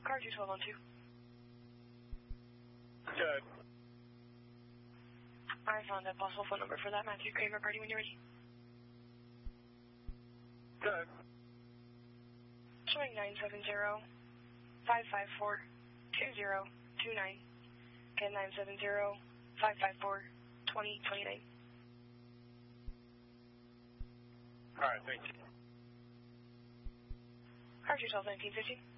Car 212 on 2. Good. I found a possible phone number for that Matthew Kramer party when you're ready. Good. Showing 970-554-2029. Again, 970-554-2029. All right, thank you. Car 212 1950.